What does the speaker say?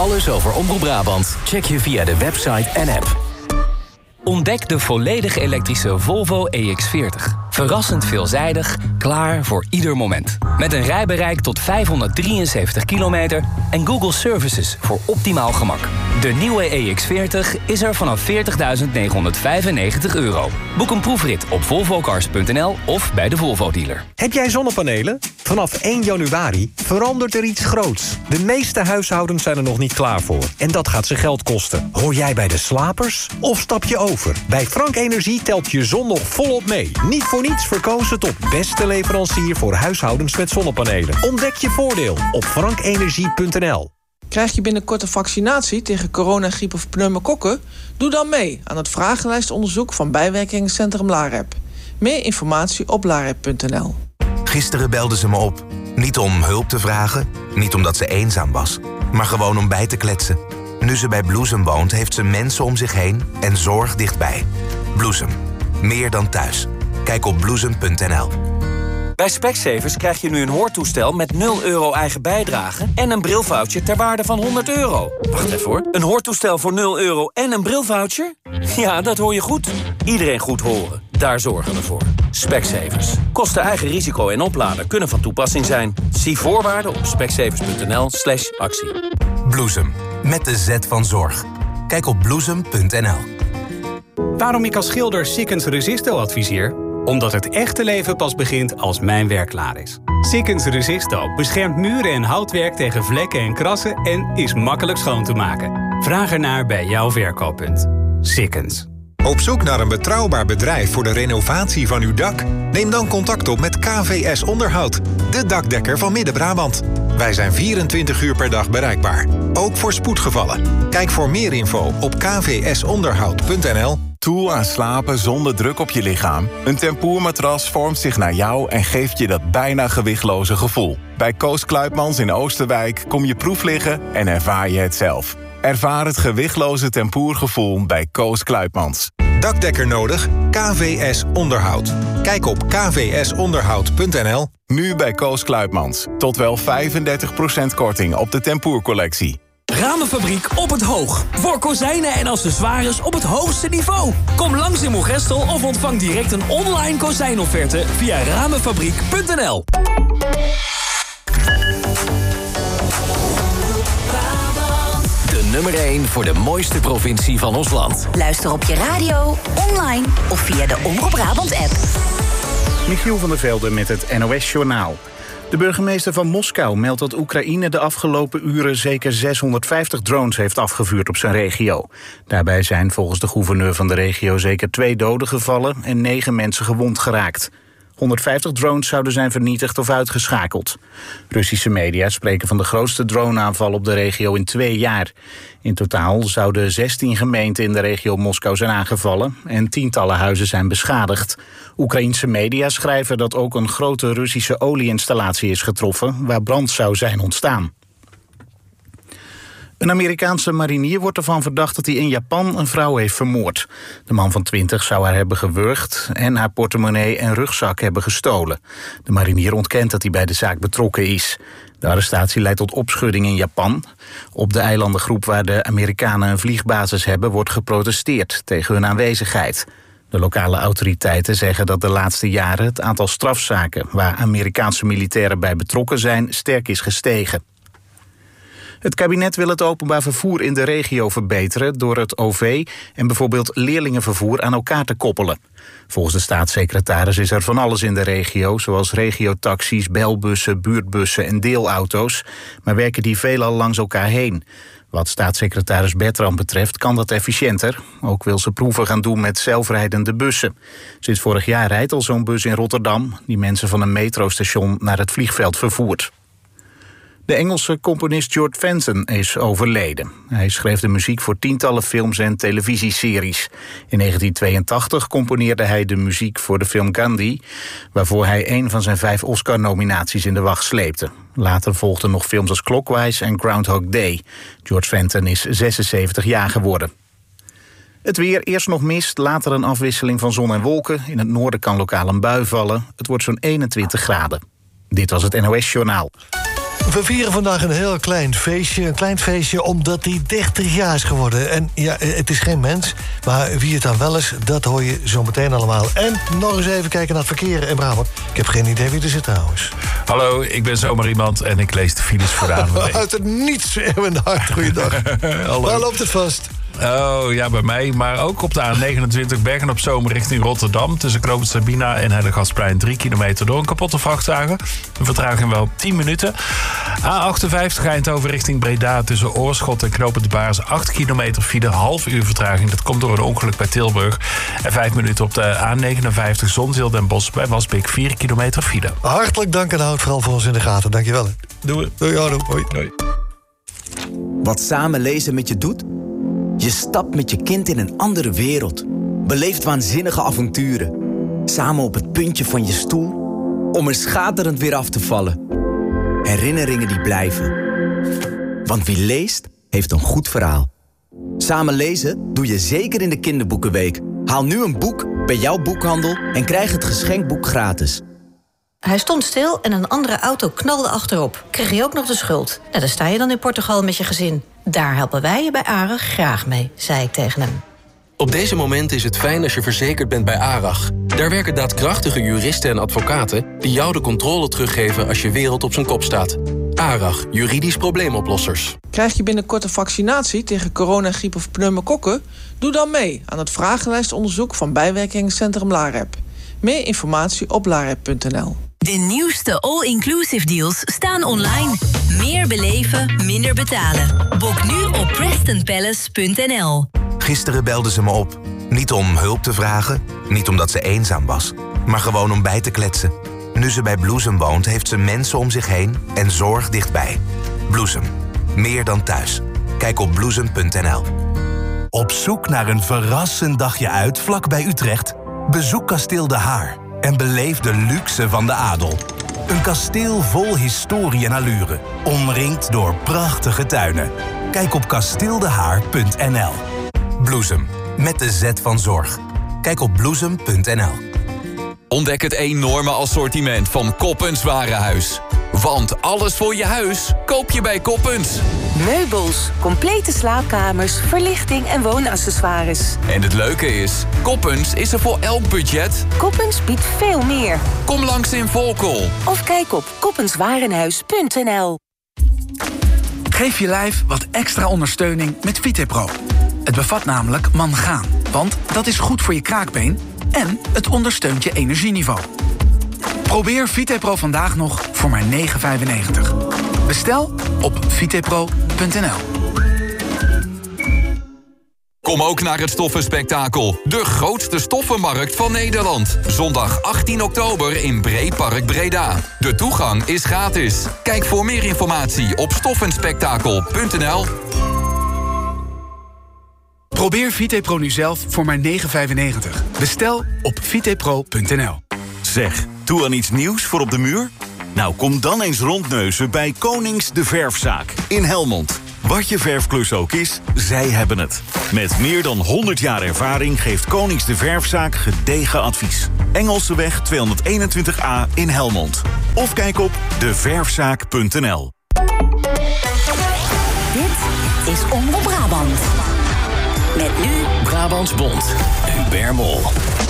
Alles over Omroep Brabant check je via de website en app. Ontdek de volledig elektrische Volvo EX40. Verrassend veelzijdig, klaar voor ieder moment. Met een rijbereik tot 573 kilometer en Google Services voor optimaal gemak. De nieuwe EX40 is er vanaf €40.995. Boek een proefrit op volvocars.nl of bij de Volvo-dealer. Heb jij zonnepanelen? Vanaf 1 januari verandert er iets groots. De meeste huishoudens zijn er nog niet klaar voor. En dat gaat ze geld kosten. Hoor jij bij de slapers? Of stap je over? Bij Frank Energie telt je zon nog volop mee. Niet voor niets verkozen tot beste leverancier voor huishoudens met zonnepanelen. Ontdek je voordeel op frankenergie.nl. Krijg je binnenkort een vaccinatie tegen corona, griep of pneumokokken? Doe dan mee aan het vragenlijstonderzoek van bijwerkingencentrum LAREP. Meer informatie op larep.nl. Gisteren belde ze me op. Niet om hulp te vragen, niet omdat ze eenzaam was, maar gewoon om bij te kletsen. Nu ze bij Bloesem woont, heeft ze mensen om zich heen en zorg dichtbij. Bloesem. Meer dan thuis. Kijk op bloesem.nl. Bij Specsavers krijg je nu een hoortoestel met €0 eigen bijdrage en een brilvoucher ter waarde van €100. Wacht even hoor. Een hoortoestel voor €0 en een brilvoucher? Ja, dat hoor je goed. Iedereen goed horen. Daar zorgen we voor. Specsavers. Kosten, eigen risico en oplader kunnen van toepassing zijn. Zie voorwaarden op specsavers.nl/actie. Bloesem. Met de Z van zorg. Kijk op bloesem.nl. Waarom ik als schilder Sikkens Resisto adviseer? Omdat het echte leven pas begint als mijn werk klaar is. Sikkens Resisto beschermt muren en houtwerk tegen vlekken en krassen en is makkelijk schoon te maken. Vraag ernaar bij jouw verkooppunt. Sikkens. Op zoek naar een betrouwbaar bedrijf voor de renovatie van uw dak? Neem dan contact op met KVS Onderhoud, de dakdekker van Midden-Brabant. Wij zijn 24 uur per dag bereikbaar, ook voor spoedgevallen. Kijk voor meer info op kvsonderhoud.nl. Toe aan slapen zonder druk op je lichaam? Een tempoermatras vormt zich naar jou en geeft je dat bijna gewichtloze gevoel. Bij Koos Kluipmans in Oosterwijk kom je proef liggen en ervaar je het zelf. Ervaar het gewichtloze tempoergevoel bij Koos Kluipmans. Dakdekker nodig? KVS Onderhoud. Kijk op kvsonderhoud.nl. Nu bij Koos Kluipmans. Tot wel 35% korting op de tempoercollectie. Ramenfabriek op het Hoog. Voor kozijnen en accessoires op het hoogste niveau. Kom langs in Moergestel of ontvang direct een online kozijnofferte via ramenfabriek.nl. De nummer 1 voor de mooiste provincie van ons land. Luister op je radio, online of via de Omroep Brabant app. Michiel van der Velde met het NOS-journaal. De burgemeester van Moskou meldt dat Oekraïne de afgelopen uren zeker 650 drones heeft afgevuurd op zijn regio. Daarbij zijn volgens de gouverneur van de regio zeker 2 doden gevallen en 9 mensen gewond geraakt. 150 drones zouden zijn vernietigd of uitgeschakeld. Russische media spreken van de grootste droneaanval op de regio in 2 jaar. In totaal zouden 16 gemeenten in de regio Moskou zijn aangevallen en tientallen huizen zijn beschadigd. Oekraïense media schrijven dat ook een grote Russische olieinstallatie is getroffen waar brand zou zijn ontstaan. Een Amerikaanse marinier wordt ervan verdacht dat hij in Japan een vrouw heeft vermoord. De man van 20 zou haar hebben gewurgd en haar portemonnee en rugzak hebben gestolen. De marinier ontkent dat hij bij de zaak betrokken is. De arrestatie leidt tot opschudding in Japan. Op de eilandengroep waar de Amerikanen een vliegbasis hebben wordt geprotesteerd tegen hun aanwezigheid. De lokale autoriteiten zeggen dat de laatste jaren het aantal strafzaken waar Amerikaanse militairen bij betrokken zijn sterk is gestegen. Het kabinet wil het openbaar vervoer in de regio verbeteren door het OV en bijvoorbeeld leerlingenvervoer aan elkaar te koppelen. Volgens de staatssecretaris is er van alles in de regio, zoals regiotaxis, belbussen, buurtbussen en deelauto's, maar werken die veelal langs elkaar heen. Wat staatssecretaris Bertram betreft kan dat efficiënter. Ook wil ze proeven gaan doen met zelfrijdende bussen. Sinds vorig jaar rijdt al zo'n bus in Rotterdam die mensen van een metrostation naar het vliegveld vervoert. De Engelse componist George Fenton is overleden. Hij schreef de muziek voor tientallen films en televisieseries. In 1982 componeerde hij de muziek voor de film Gandhi, waarvoor hij 1 van zijn 5 Oscar-nominaties in de wacht sleepte. Later volgden nog films als Clockwise en Groundhog Day. George Fenton is 76 jaar geworden. Het weer, eerst nog mist, later een afwisseling van zon en wolken. In het noorden kan lokaal een bui vallen. Het wordt zo'n 21 graden. Dit was het NOS Journaal. We vieren vandaag een heel klein feestje. Een klein feestje omdat hij 30 jaar is geworden. En ja, het is geen mens, maar wie het dan wel is, dat hoor je zo meteen allemaal. En nog eens even kijken naar het verkeer in Brabant. Ik heb geen idee wie er zit trouwens. Hallo, ik ben zomaar iemand en ik lees de files voor de ANWB. Uit het niets, Erwin de Hart. Goeiedag. Waar loopt het vast? Oh, ja, bij mij. Maar ook op de A29 Bergen op Zoom richting Rotterdam. Tussen Knoopend Sabina en Hellegatsplein 3 kilometer door een kapotte vrachtwagen. Een vertraging wel 10 minuten. A58 Eindhoven richting Breda tussen Oorschot en Knoopend de Baars 8 kilometer file, half uur vertraging. Dat komt door een ongeluk bij Tilburg. En 5 minuten op de A59 Zonzeel Den Bosch bij Wasbeek 4 kilometer file. Hartelijk dank en houd vooral voor ons in de gaten. Dankjewel. Doei. Doei, hoi. Doei. Wat samen lezen met je doet? Je stapt met je kind in een andere wereld. Beleeft waanzinnige avonturen. Samen op het puntje van je stoel, om er schaterend weer af te vallen. Herinneringen die blijven. Want wie leest, heeft een goed verhaal. Samen lezen doe je zeker in de kinderboekenweek. Haal nu een boek bij jouw boekhandel en krijg het geschenkboek gratis. Hij stond stil en een andere auto knalde achterop. Kreeg je ook nog de schuld. Nou, dan sta je dan in Portugal met je gezin. Daar helpen wij je bij ARAG graag mee, zei ik tegen hem. Op deze moment is het fijn als je verzekerd bent bij ARAG. Daar werken daadkrachtige juristen en advocaten die jou de controle teruggeven als je wereld op zijn kop staat. ARAG, juridisch probleemoplossers. Krijg je binnenkort een vaccinatie tegen corona, griep of pneumokokken? Doe dan mee aan het vragenlijstonderzoek van Bijwerkingencentrum LAREP. Meer informatie op larep.nl. De nieuwste all-inclusive deals staan online. Meer beleven, minder betalen. Boek nu op PrestonPalace.nl. Gisteren belde ze me op. Niet om hulp te vragen, niet omdat ze eenzaam was, maar gewoon om bij te kletsen. Nu ze bij Bloesem woont, heeft ze mensen om zich heen en zorg dichtbij. Bloesem. Meer dan thuis. Kijk op bloesem.nl. Op zoek naar een verrassend dagje uit vlakbij Utrecht? Bezoek Kasteel De Haar en beleef de luxe van de adel. Een kasteel vol historie en allure, omringd door prachtige tuinen. Kijk op kasteeldehaar.nl. Bloesem, met de Z van zorg. Kijk op bloesem.nl. Ontdek het enorme assortiment van Koppens Warenhuis. Want alles voor je huis koop je bij Koppens. Meubels, complete slaapkamers, verlichting en woonaccessoires. En het leuke is, Koppens is er voor elk budget. Koppens biedt veel meer. Kom langs in Volkel. Of kijk op koppenswarenhuis.nl. Geef je lijf wat extra ondersteuning met VitePro. Het bevat namelijk mangaan, want dat is goed voor je kraakbeen en het ondersteunt je energieniveau. Probeer VitePro vandaag nog voor maar €9,95. Bestel op vitepro.nl. Kom ook naar het Stoffenspektakel. De grootste stoffenmarkt van Nederland. Zondag 18 oktober in Breepark Breda. De toegang is gratis. Kijk voor meer informatie op stoffenspektakel.nl. Probeer VitePro nu zelf voor maar €9,95. Bestel op vitepro.nl. Zeg, toe aan iets nieuws voor op de muur? Nou, kom dan eens rondneuzen bij Konings de Verfzaak in Helmond. Wat je verfklus ook is, zij hebben het. Met meer dan 100 jaar ervaring geeft Konings de Verfzaak gedegen advies. Engelseweg 221A in Helmond. Of kijk op deverfzaak.nl. Dit is Omroep Brabant. Met nu Brabants Bond. Hubert Mol.